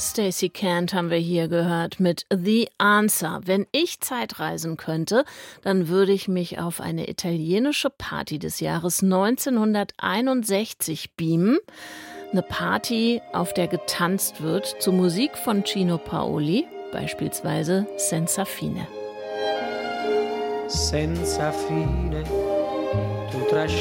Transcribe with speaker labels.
Speaker 1: Stacey Kent haben wir hier gehört mit The Answer. Wenn ich Zeitreisen könnte, dann würde ich mich auf eine italienische Party des Jahres 1961 beamen. Eine Party, auf der getanzt wird zu Musik von Cino Paoli, beispielsweise Senza Fine.
Speaker 2: Senza fine, tu